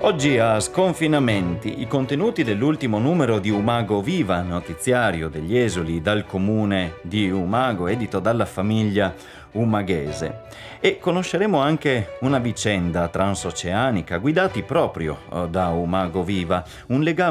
Oggi a Sconfinamenti i contenuti dell'ultimo numero di Umago Viva, notiziario degli esuli dal comune di Umago, edito dalla famiglia umaghese. E conosceremo anche una vicenda transoceanica guidati proprio da Umago Viva, un legame